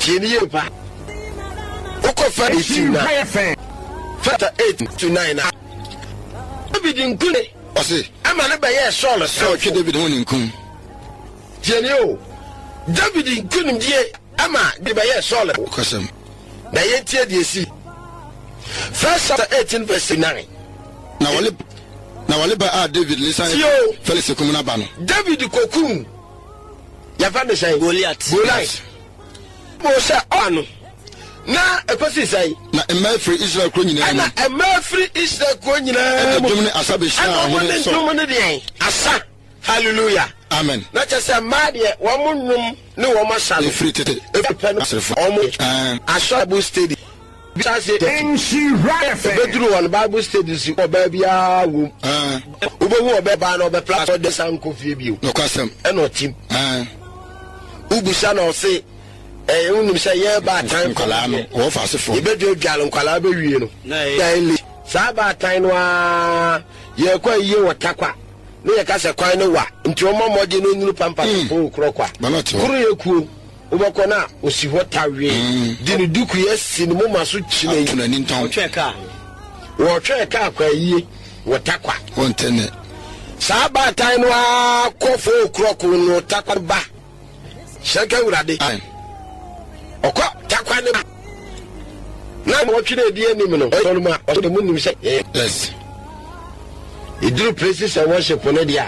tieni ye pa oko fa 18 Fata 8 to 9 David nkune ose ama ne ba ye Saul so twe David ho nkun tieni o David nkune die ama de ba ye Saul kwasam na ye tie de si First chapter 18 verse 9 na wale ba David listen Felix kumuna ba no David kokum ya fa ne say Goliath mo sha anu na ekosi sai na emafri Israel kro nyina na emafri Israel kro nyina mo dum ne asabe sha ho ne so dum ne de asa hallelujah amen na chese maade wo munum ne wo masha no free tete Bible study because bedru one Bible study si oba bia wo obo oba ba na oba plus de sanko fie bio no kwasam e no tim ubusa na o se unim say ye ba time kwala no wo fa sefo ye bedu dwale kwala ba wie no daily sa ba time no ye kwa ye wotakwa ne ye ka se kwan no wa nti o momode no nyuru pampa ko krokwa kuru ye kuo ubako na osi hotawe di ne duku yesi ne moma so chine yi na ninton wo tweka akwa yi wotakwa wontene sa ba time no akofo kroko no takwa ba shaka urade okwa takwa ne na mo twire die nim no soluma o de munim se yes idru places of worship no dia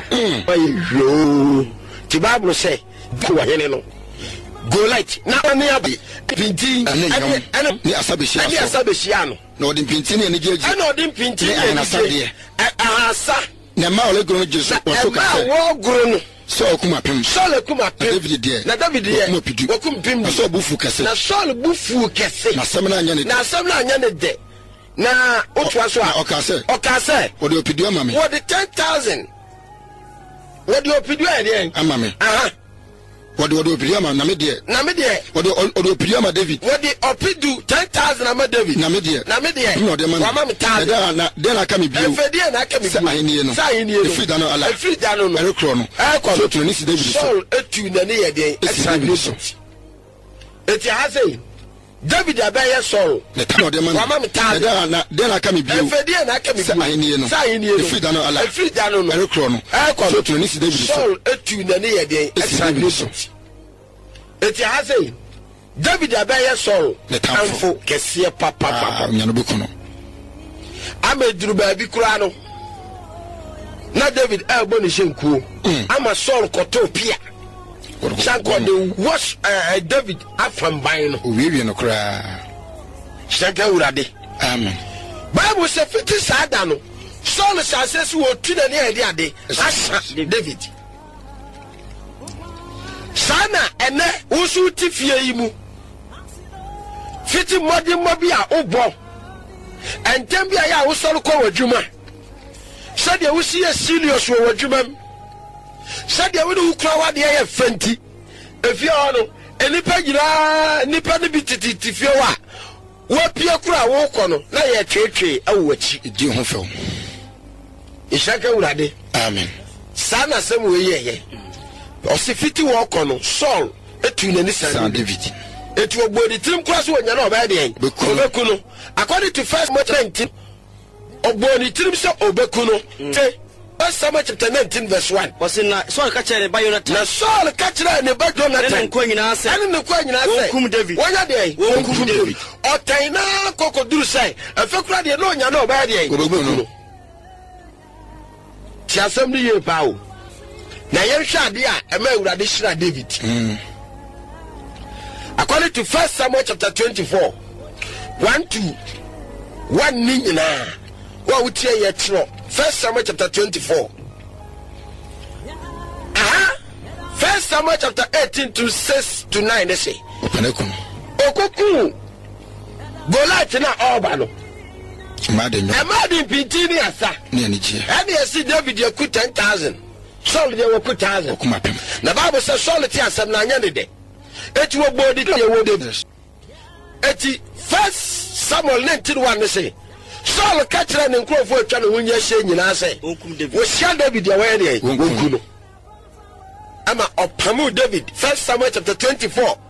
ayo ti Bible say ko wahene no Goliath na ne abi pinti ni asabeshia no na odin pinti ne geji na odin pinti ne asade ahasa na ma ole gro jesu so ka se wo gro no so okuma pem David die na David die okum pem so bufu kese na Saul bufu kese na samna anya ne de na otwa so a okase wode opidu ama me wode 10,000 wode opidu ade ama me wode opidu ama na me de wode opidu ama David wode opidu 10,000 ama David na me de no de man wa me ta na de na aka me bio efedie na aka me bio sa ahenie no efida no ala efida no erekro no so to ni si David so etu na ne ye de examination eti ha say David abeye Saul le tan ode man wa me ta na de na aka me bio efedie na aka me bio sa ahenie no efida no ala efida no erekro no so to ni si David Saul etu na ne ye de examination eti ha say David abeye Saul le tanfo kese papa nya no bekuno ameduru ba bi kura no na David elbo ni shenkuo ama Saul koto pia shanko de wash David afam ban no owiwie no kra shanka urade amen Bible say fiti sada no Saul say wo tuna ne ade ade asa David sana ene usu tifie yi mu fiti modi mobi a obo entem bia ya usoro ko wadwuma sade wusi ya serious wo wadwuma sade we do kura wade ya fanti efie ono enipa gira nipa ne bititi fie wa wo pie kura wo kono na ye twetwe awachi di ho fe ishaka urade amen sana semu we ye osifiti wo kono Saul etu nani san David etu ogbodi trim cross wo nya na oba de obekuno according to 1 Samuel 19 ogbodi trim so obekuno te 1 Samuel chapter 19 verse 1 was na Saul ka chere ba Jonathan na Saul ka chere ne ba Jonathan ne ko nyina se ane ne ko nyina se kum David wonya de kum David otaina kokoduru sai afekura de no nya na oba de obekuno ti asem ni ye pa o na yenhwe ade a ema urade shira David according to 1 Samuel chapter 24 1 to 1 ni nyina wa wutie ye tro 1 Samuel chapter 24 1 Samuel chapter 18 to 6 to 9 they say okuku Goliath na oba no amade pinti ni asa ni anije and you see David you put 10,000 Saul they were put 1,000 na Bible says Saul ti asem na anya ne de eti wo gbodi ye wo David eti 1 Samuel 19:1 they say Saul ka kire ne nkrofo atwa ne hunya hye nyina say wo sia David ya we ne wonku no ama opamu David 1 Samuel chapter 24